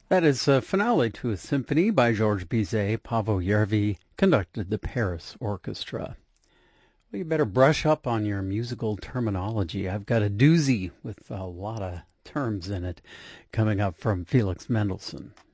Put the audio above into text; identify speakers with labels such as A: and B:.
A: That is a finale to a symphony by Georges Bizet. Paavo Järvi conducted the Paris Orchestra. Well, you better brush up on your musical terminology. I've got a doozy with a lot of terms in it coming up from Felix Mendelssohn.